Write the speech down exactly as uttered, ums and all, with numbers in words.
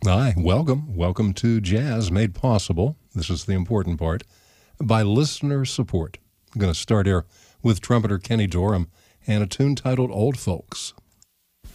Hi, welcome. Welcome to Jazz Made Possible. This is the important part by listener support. I'm going to start here with trumpeter Kenny Dorham and a tune titled Old Folks.